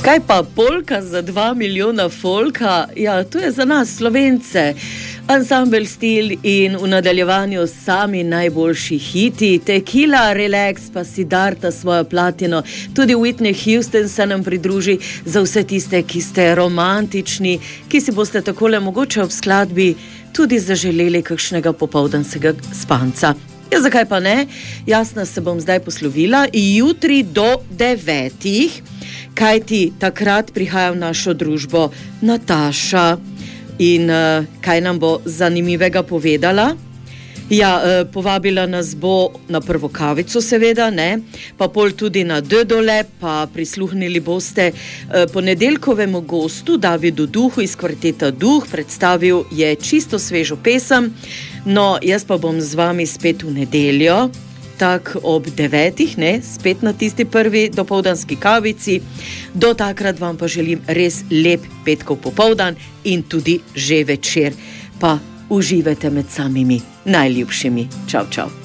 Kaj pa polka za 2 milijona folka? Ja, to je za nas Slovence. Ansambel Stil in v nadaljevanju sami najboljši hiti. Tequila, Relax pa Siddharta svojo platino. Tudi Whitney Houston se nam pridruži za vse tiste, ki ste romantični, ki si boste takole mogoče ob skladbi tudi zaželeli kakšnega popoldanskega spanca. Ja, zakaj pa ne? Jasna se bom zdaj poslovila. Jutri do 9, kajti takrat prihaja v našo družbo Nataša. In kaj nam bo zanimivega povedala? Ja, povabila nas bo na prvo kavico seveda, ne? Pa pol tudi na Dödole, pa prisluhnili boste ponedeljkovemu gostu Davidu Duhu iz kvarteta Duh. Predstavil je čisto svežo pesem. No, jaz pa bom z vami spet v nedeljo, tak ob 9, ne, spet na tisti prvi dopoldanski kavici. Do takrat vam pa želim res lep petkov popoldan in tudi že večer. Pa uživajte med samimi najljubšimi. Čau, čau.